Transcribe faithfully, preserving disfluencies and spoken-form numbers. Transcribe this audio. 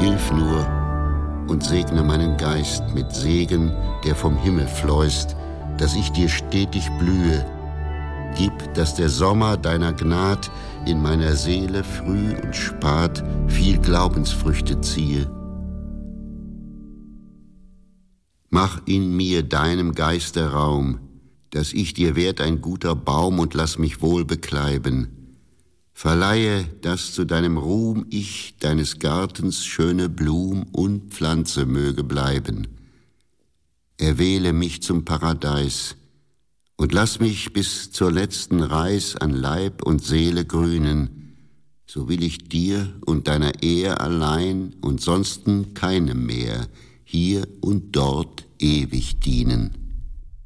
Hilf nur und segne meinen Geist mit Segen, der vom Himmel fleußt, dass ich dir stetig blühe. Gib, dass der Sommer deiner Gnad in meiner Seele früh und spat viel Glaubensfrüchte ziehe. Mach in mir deinem Geiste Raum, dass ich dir werd ein guter Baum und lass mich wohl bekleiben. Verleihe, dass zu deinem Ruhm ich deines Gartens schöne Blum und Pflanze möge bleiben. Erwähle mich zum Paradies und lass mich bis zur letzten Reis an Leib und Seele grünen, so will ich dir und deiner Ehe allein und sonsten keinem mehr hier und dort ewig dienen.